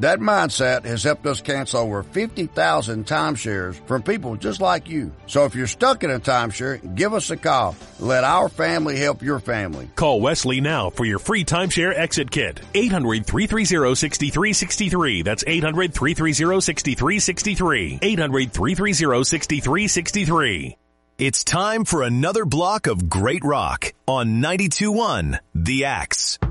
That mindset has helped us cancel over 50,000 timeshares from people just like you. So if you're stuck in a timeshare, give us a call. Let our family help your family. Call Wesley now for your free timeshare exit kit. 800-330-6363. That's 800-330-6363. 800-330-6363. It's time for another block of great rock on 92.1 The Axe.